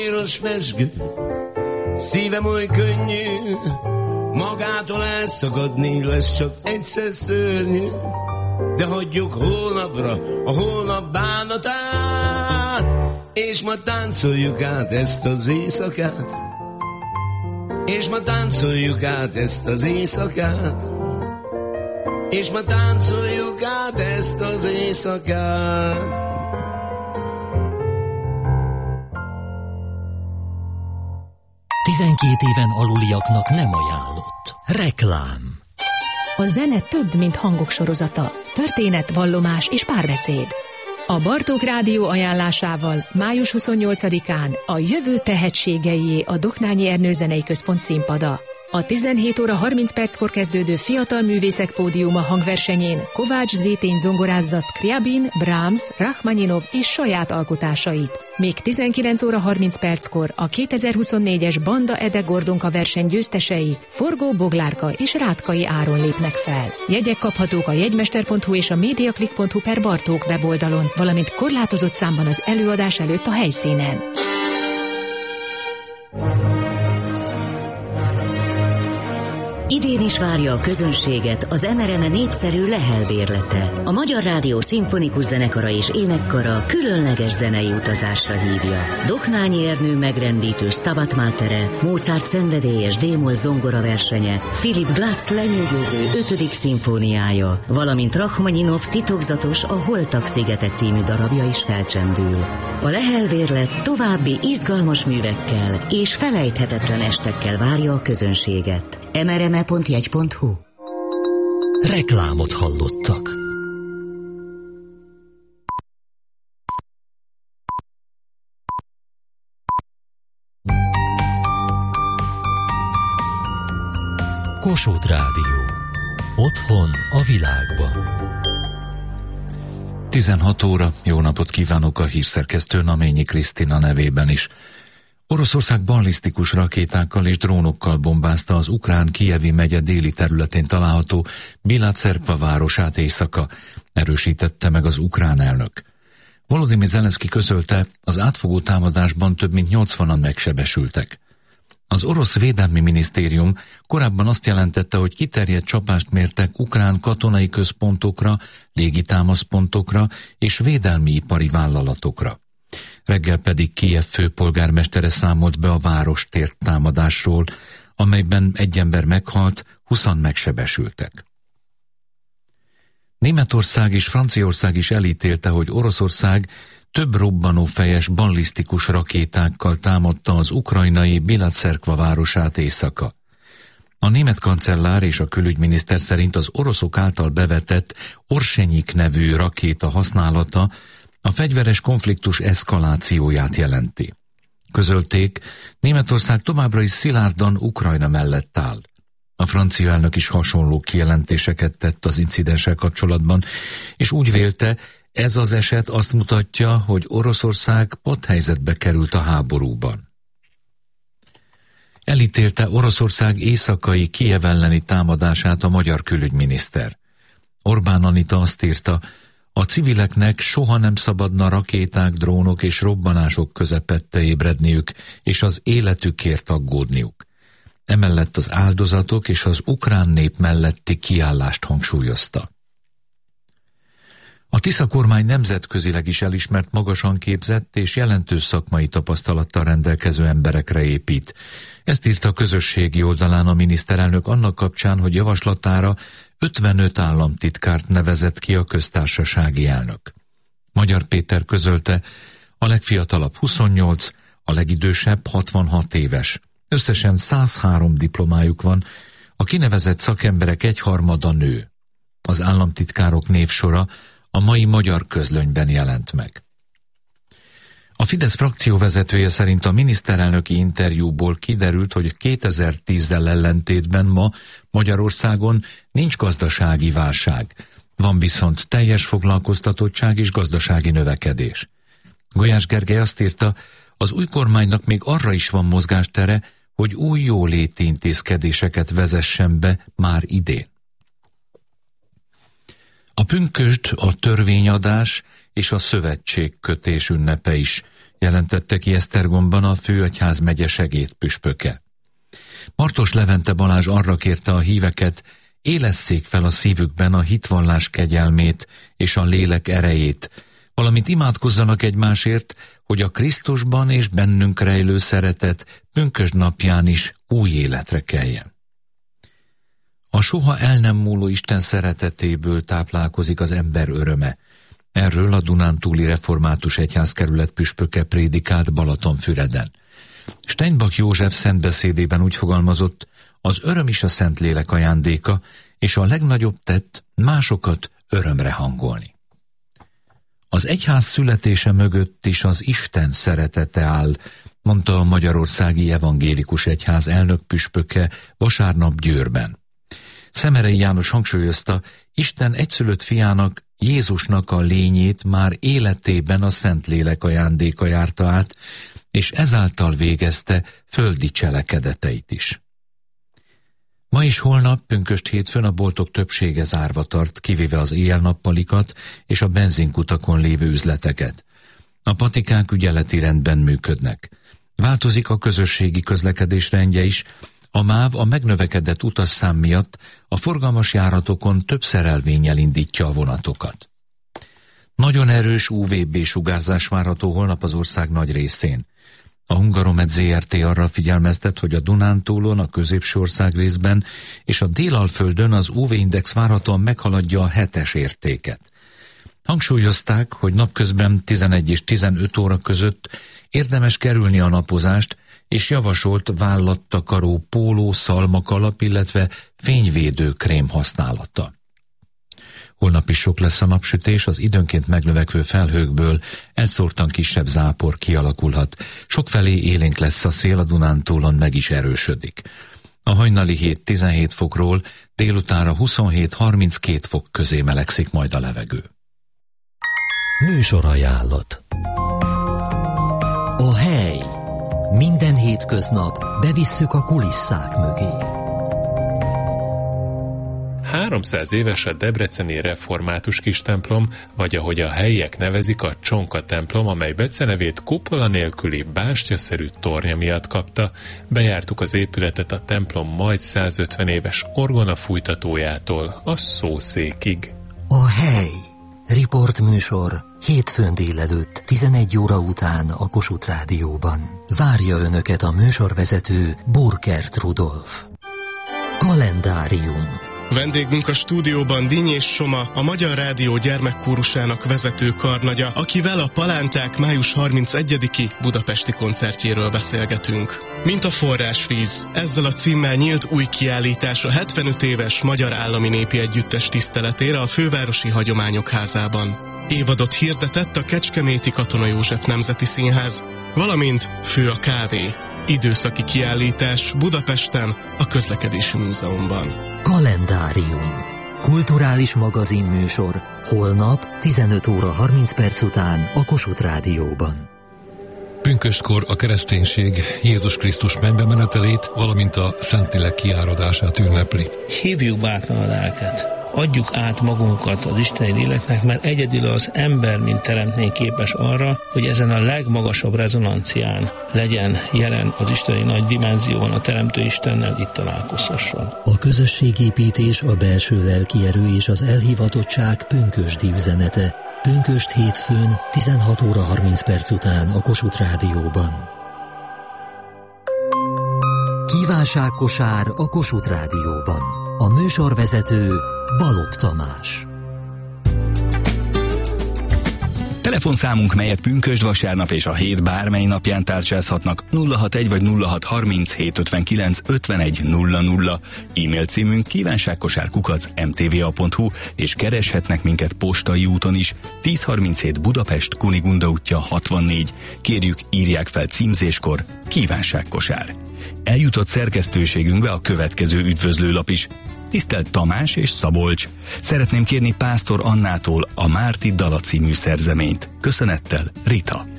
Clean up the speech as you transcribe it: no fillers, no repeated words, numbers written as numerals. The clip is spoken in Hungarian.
Piros pesgő, szívem oly könnyű, magától elszakadni lesz csak egyszer szörnyű. De hagyjuk holnapra a holnap bánatát, és ma táncoljuk át ezt az éjszakát. És ma táncoljuk át ezt az éjszakát. És ma táncoljuk át ezt az éjszakát. 12 éven aluliaknak nem ajánlott. Reklám. A zene több, mint hangok sorozata. Történet, vallomás és párbeszéd. A Bartók Rádió ajánlásával május 28-án a jövő tehetségeié a Doknányi Ernő Zenei Központ színpada. A 17 óra 30 perckor kezdődő Fiatal Művészek Pódiuma hangversenyén Kovács Zétény zongorázza Scriabin, Brahms, Rachmaninov és saját alkotásait. Még 19 óra 30 perckor a 2024-es Banda Ede Gordonka verseny győztesei Forgó Boglárka és Rátkai Áron lépnek fel. Jegyek kaphatók a jegymester.hu és a mediaclick.hu/Bartók weboldalon, valamint korlátozott számban az előadás előtt a helyszínen. Idén is várja a közönséget az MRME népszerű Lehel bérlete. A Magyar Rádió Szimfonikus Zenekara és Énekkara különleges zenei utazásra hívja. Doknányi Ernő megrendítő Stabat Matere, Mozart szenvedélyes D-moll zongora versenye, Philip Glass lenyűgöző 5. szimfóniája, valamint Rachmaninov titokzatos A Holtak szigete című darabja is felcsendül. A Lehel bérlet további izgalmas művekkel és felejthetetlen estekkel várja a közönséget. mrme.jegy.hu. Reklámot hallottak. Kossuth Rádió. Otthon a világban. 16 óra, jó napot kívánok a hírszerkesztő Naményi Krisztina nevében is. Oroszország ballisztikus rakétákkal és drónokkal bombázta az ukrán Kijevi megye déli területén található Bilacerkva városát éjszaka, erősítette meg az ukrán elnök. Volodymyr Zelenszky közölte, az átfogó támadásban több mint 80-an megsebesültek. Az orosz védelmi minisztérium korábban azt jelentette, hogy kiterjedt csapást mértek ukrán katonai központokra, légitámaszpontokra és védelmi ipari vállalatokra. Reggel pedig Kijev főpolgármestere számolt be a várost tért támadásról, amelyben egy ember meghalt, 20-an megsebesültek. Németország és Franciaország is elítélte, hogy Oroszország több robbanófejes ballisztikus rakétákkal támadta az ukrajnai Bilacerkva városát éjszaka. A német kancellár és a külügyminiszter szerint az oroszok által bevetett Orsenyik nevű rakéta használata a fegyveres konfliktus eszkalációját jelenti. Közölték, Németország továbbra is szilárdan Ukrajna mellett áll. A francia elnök is hasonló kijelentéseket tett az incidenssel kapcsolatban, és úgy vélte, ez az eset azt mutatja, hogy Oroszország patthelyzetbe került a háborúban. Elítélte Oroszország éjszakai Kijev elleni támadását a magyar külügyminiszter. Orbán Anita azt írta, a civileknek soha nem szabadna rakéták, drónok és robbanások közepette ébredniük, és az életükért aggódniuk. Emellett az áldozatok és az ukrán nép melletti kiállást hangsúlyozta. A Tisza kormány nemzetközileg is elismert, magasan képzett és jelentős szakmai tapasztalattal rendelkező emberekre épít. Ezt írta a közösségi oldalán a miniszterelnök annak kapcsán, hogy javaslatára 55 államtitkárt nevezett ki a köztársasági elnök. Magyar Péter közölte, a legfiatalabb 28, a legidősebb 66 éves. Összesen 103 diplomájuk van, a kinevezett szakemberek egyharmada nő. Az államtitkárok névsora a mai Magyar Közlönyben jelent meg. A Fidesz frakcióvezetője szerint a miniszterelnöki interjúból kiderült, hogy 2010-zel ellentétben ma Magyarországon nincs gazdasági válság. Van viszont teljes foglalkoztatottság és gazdasági növekedés. Gulyás Gergely azt írta, az új kormánynak még arra is van mozgástere, hogy új jóléti intézkedéseket vezessen be már idén. A pünkösd, a törvényadás és a szövetségkötés ünnepe is jelentette ki Esztergomban a Főegyház megye segédpüspöke. Martos Levente Balázs arra kérte a híveket, élesszék fel a szívükben a hitvallás kegyelmét és a lélek erejét, valamint imádkozzanak egymásért, hogy a Krisztusban és bennünk rejlő szeretet pünkösd napján is új életre keljen. A soha el nem múló Isten szeretetéből táplálkozik az ember öröme. Erről a Dunántúli Református Egyházkerület püspöke prédikált Balatonfüreden. Steinbach József szentbeszédében úgy fogalmazott, az öröm is a Szentlélek ajándéka, és a legnagyobb tett másokat örömre hangolni. Az egyház születése mögött is az Isten szeretete áll, mondta a Magyarországi Evangélikus Egyház elnök püspöke vasárnap Győrben. Szemerei János hangsúlyozta, Isten egyszülött fiának, Jézusnak a lényét már életében a Szentlélek ajándéka járta át, és ezáltal végezte földi cselekedeteit is. Ma és holnap, pünkösd hétfőn a boltok többsége zárva tart, kivéve az éjjel-nappalikat és a benzinkutakon lévő üzleteket. A patikák ügyeleti rendben működnek. Változik a közösségi közlekedés rendje is, a MÁV a megnövekedett utasszám miatt a forgalmas járatokon több szerelvénnyel indítja a vonatokat. Nagyon erős UVB-sugárzás várható holnap az ország nagy részén. A Hungaromed Zrt. Arra figyelmeztet, hogy a Dunántúlon, a középső ország részben és a Délalföldön az UV-index várhatóan meghaladja a 7-es értéket. Hangsúlyozták, hogy napközben 11 és 15 óra között érdemes kerülni a napozást, és javasolt vállattakaró póló, szalmakalap, illetve fényvédő krém használata. Holnap is sok lesz a napsütés, az időnként megnövekvő felhőkből elszórtan kisebb zápor kialakulhat. Sokfelé élénk lesz a szél, a Dunántúlon meg is erősödik. A hajnali hét 17 fokról délutánra 27-32 fok közé melegszik majd a levegő. Műsorajánlat. A hely. Minden hétköznap bevisszük a kulisszák mögé. 300 éves a debreceni református kistemplom, vagy ahogy a helyiek nevezik, a Csonka templom, amely becenevét kupola nélküli bástyaszerű tornya miatt kapta. Bejártuk az épületet a templom majd 150 éves orgona fújtatójától a szószékig. A hely. Riportműsor hétfőn délelőtt 11 óra után a Kossuth Rádióban. Várja Önöket a műsorvezető Burkert Rudolf. Kalendárium. Vendégünk a stúdióban Dinnyés Soma, a Magyar Rádió gyermekkórusának vezető karnagya, akivel a Palánták május 31-i budapesti koncertjéről beszélgetünk. Mint a forrásvíz, ezzel a címmel nyílt új kiállítás a 75 éves Magyar Állami Népi Együttes tiszteletére a Fővárosi Hagyományok Házában. Évadot hirdetett a Kecskeméti Katona József Nemzeti Színház, valamint Fő a kávé. Időszaki kiállítás Budapesten, a Közlekedési Múzeumban. Kalendárium. Kulturális magazinműsor. Holnap 15 óra 30 perc után a Kossuth Rádióban. Pünköstkor a kereszténység Jézus Krisztus mennybe menetelét, valamint a Szentlélek kiáradását ünnepli. Hívjuk bátran a lelket. Adjuk át magunkat az isteni léleknek, mert egyedül az ember, mint teremtmény képes arra, hogy ezen a legmagasabb rezonancián legyen jelen az isteni nagy dimenzióban a Teremtő Istennel, itt találkozhasson. A közösségépítés, a belső lelki erő és az elhivatottság pünkösdi üzenete. Pünkösd hétfőn 16 óra 30 perc után a Kossuth Rádióban. Kívánságkosár a Kossuth Rádióban. A műsorvezető Balogh Tamás. Telefonszámunk, melyet pünkösd, vasárnap és a hét bármely napján tárcsázhatnak, 061 vagy 0630 759 51 00. E-mail címünk kívánságkosár@mtva.hu, és kereshetnek minket postai úton is. 1037 Budapest, Kunigunda útja 64. Kérjük, írják fel címzéskor Kívánságkosár. Eljutott szerkesztőségünkbe a következő üdvözlőlap is. Tisztelt Tamás és Szabolcs! Szeretném kérni Pásztor Annától a Márti Dala című szerzeményt. Köszönettel, Rita!